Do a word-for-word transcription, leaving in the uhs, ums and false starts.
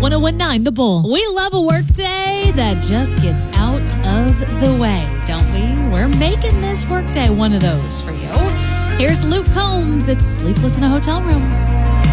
one oh one nine The Bull. We love a workday that just gets out of the way, don't we? We're making this workday one of those for you. Here's Luke Combs. It's Sleepless in a Hotel Room.